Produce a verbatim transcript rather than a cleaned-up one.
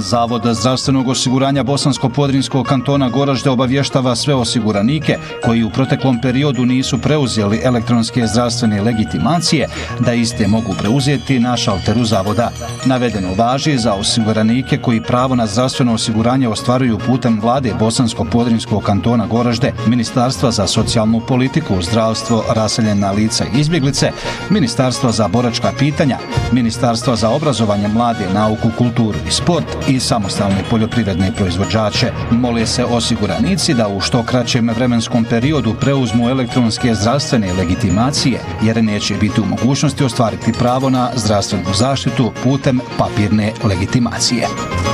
Zavod zdravstvenog osiguranja Bosansko-Podrinjskog kantona Goražde obavještava sve osiguranike koji u proteklom periodu nisu preuzeli elektronske zdravstvene legitimacije da iste mogu preuzeti na šalteru zavoda. Navedeno važi za osiguranike koji pravo na zdravstveno osiguranje ostvaruju putem vlade Bosansko-Podrinjskog kantona Goražde, Ministarstva za socijalnu politiku, zdravstvo, raseljena lica i izbjeglice, Ministarstva za boračka pitanja, Ministarstva za obrazovanje, mlade, nauku, kulturu i sport i samostalne poljoprivredne proizvođače. Mole se osiguranici da u što kraćem vremenskom periodu preuzmu elektronske zdravstvene legitimacije, jer neće biti u mogućnosti ostvariti pravo na zdravstvenu zaštitu putem papirne legitimacije.